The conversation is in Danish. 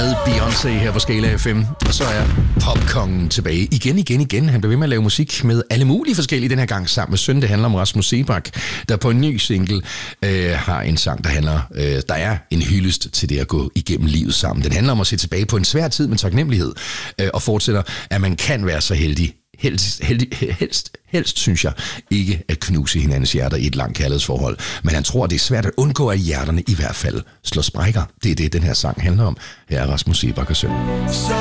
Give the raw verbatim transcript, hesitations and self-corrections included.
med Beyoncé her på Skala F M. Og så er popkongen tilbage igen, igen, igen. Han bliver ved med at lave musik med alle mulige forskellige den her gang sammen med søn. Det handler om Rasmus Seebach, der på en ny single øh, har en sang, der handler, øh, der er en hyldest til det at gå igennem livet sammen. Den handler om at se tilbage på en svær tid med taknemmelighed øh, og fortsætter, at man kan være så heldig. Helst, heldig, helst, helst, synes jeg, ikke at knuse hinandens hjerter i et langt kærlighedsforhold. Men han tror, det er svært at undgå, at hjerterne i hvert fald slår sprækker. Det er det, den her sang handler om. Her er Rasmus Seebach og søn.